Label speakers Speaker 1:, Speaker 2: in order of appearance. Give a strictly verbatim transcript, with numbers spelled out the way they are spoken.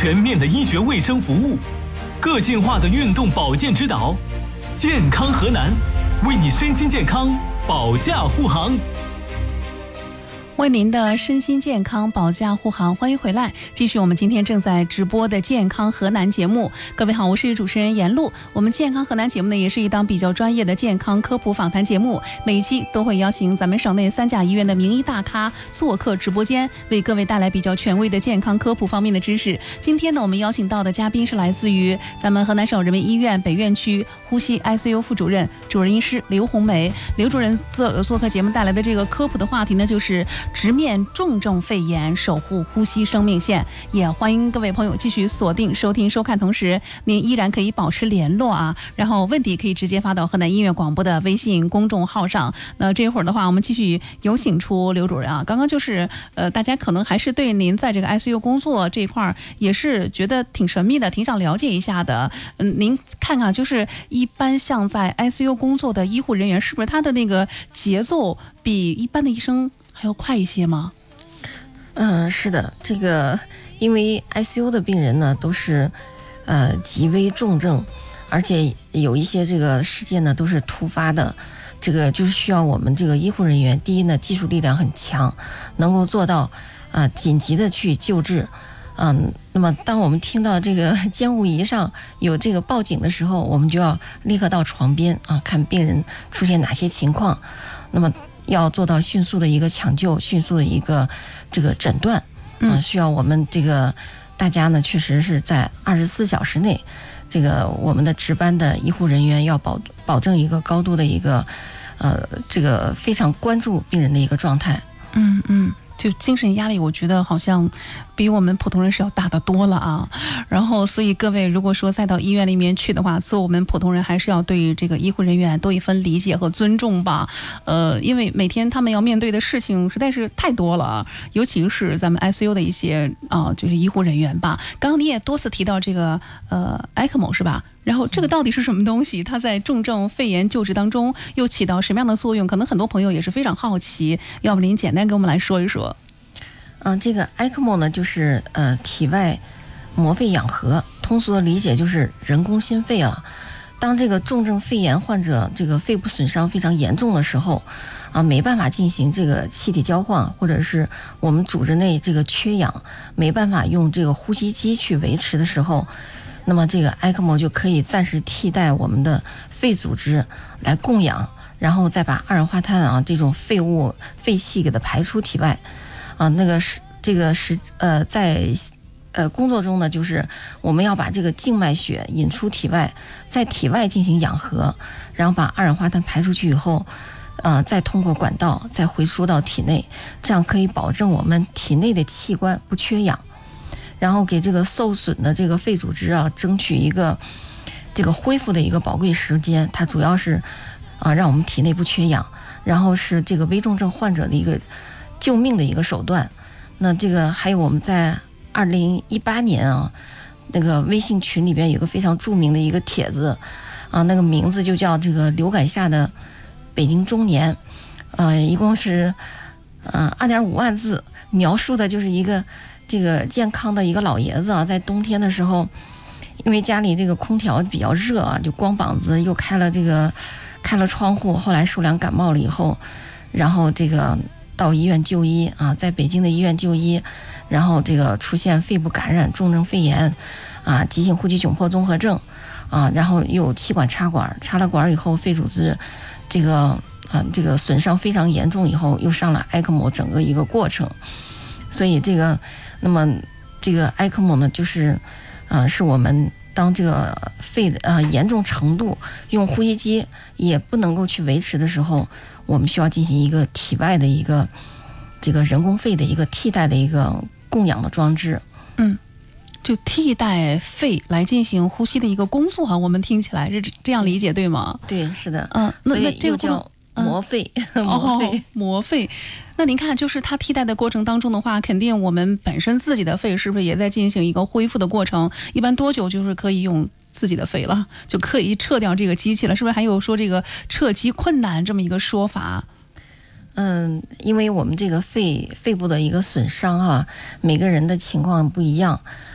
Speaker 1: 全面的医学卫生服务，个性化的运动保健指导，健康河南，为你身心健康保驾护航。
Speaker 2: 为您的身心健康保驾护航，欢迎回来，继续我们今天正在直播的健康河南节目。各位好，我是主持人严璐。我们健康河南节目呢，也是一档比较专业的健康科普访谈节目，每一期都会邀请咱们省内三甲医院的名医大咖做客直播间，为各位带来比较权威的健康科普方面的知识。今天呢，我们邀请到的嘉宾是来自于咱们河南省人民医院北院区呼吸 I C U 副主任、主任医师刘红梅。刘主任做做客节目带来的这个科普的话题呢，就是直面重症肺炎，守护呼吸生命线。也欢迎各位朋友继续锁定收听收看，同时您依然可以保持联络啊，然后问题可以直接发到河南医院广播的微信公众号上。那这会儿的话，我们继续有请出刘主任啊。刚刚就是呃，大家可能还是对您在这个 I C U 工作这一块也是觉得挺神秘的，挺想了解一下的。嗯，您看看，就是一般像在 I C U 工作的医护人员，是不是他的那个节奏比一般的医生还要快一些吗？
Speaker 3: 嗯，是的，这个因为 I C U 的病人呢都是呃极危重症，而且有一些这个事件呢都是突发的，这个就是需要我们这个医护人员，第一呢技术力量很强，能够做到啊、呃、紧急的去救治。嗯，那么当我们听到这个监护仪上有这个报警的时候，我们就要立刻到床边啊，看病人出现哪些情况，那么要做到迅速的一个抢救，迅速的一个这个诊断，嗯、呃，需要我们这个大家呢，确实是在二十四小时内，这个我们的值班的医护人员要保保证一个高度的一个，呃，这个非常关注病人的一个状态。
Speaker 2: 嗯嗯。就精神压力，我觉得好像比我们普通人是要大得多了啊。然后，所以各位如果说再到医院里面去的话，做我们普通人还是要对这个医护人员多一份理解和尊重吧。呃，因为每天他们要面对的事情实在是太多了啊，尤其是咱们 I C U 的一些啊、呃，就是医护人员吧。刚刚你也多次提到这个呃 E C M O 是吧？然后这个到底是什么东西？它在重症肺炎救治当中又起到什么样的作用？可能很多朋友也是非常好奇，要不您简单给我们来说一说。
Speaker 3: 嗯，这个 E C M O 呢，就是呃体外膜肺氧合，通俗的理解就是人工心肺啊。当这个重症肺炎患者这个肺部损伤非常严重的时候，啊没办法进行这个气体交换，或者是我们组织内这个缺氧，没办法用这个呼吸机去维持的时候，那么这个 E C M O 就可以暂时替代我们的肺组织来供氧，然后再把二氧化碳啊这种废物废气给它排出体外。啊，那个是这个是呃，在呃工作中呢，就是我们要把这个静脉血引出体外，在体外进行氧合，然后把二氧化碳排出去以后，呃，再通过管道再回输到体内，这样可以保证我们体内的器官不缺氧，然后给这个受损的这个肺组织啊，争取一个这个恢复的一个宝贵时间。它主要是啊，让我们体内不缺氧，然后是这个危重症患者的一个救命的一个手段。那这个还有我们在二零一八年啊，那个微信群里边有个非常著名的一个帖子啊，那个名字就叫这个流感下的北京中年，呃，一共是呃二点五万字，描述的就是一个这个健康的一个老爷子啊，在冬天的时候，因为家里这个空调比较热啊，就光膀子又开了这个开了窗户，后来受凉感冒了以后，然后这个到医院就医啊，在北京的医院就医，然后这个出现肺部感染、重症肺炎啊、急性呼吸窘迫综合症啊，然后又有气管插管，插了管以后肺组织这个啊这个损伤非常严重，以后又上了 E C M O 整个一个过程。所以这个那么这个 E C M O 呢，就是啊是我们当这个肺的啊严重程度用呼吸机也不能够去维持的时候，我们需要进行一个体外的一个这个人工肺的一个替代的一个供氧的装置。
Speaker 2: 嗯，就替代肺来进行呼吸的一个工作啊，我们听起来是这样理解对吗？
Speaker 3: 对，是的。
Speaker 2: 嗯，那那这个
Speaker 3: 叫膜肺，
Speaker 2: 嗯、
Speaker 3: 膜肺，
Speaker 2: 哦，膜肺。那您看，就是它替代的过程当中的话，肯定我们本身自己的肺是不是也在进行一个恢复的过程？一般多久就是可以用自己的肺了，就可以撤掉这个机器了？是不是还有说这个撤机困难这么一个说法？
Speaker 3: 嗯，因为我们这个肺肺部的一个损伤啊，每个人的情况不一样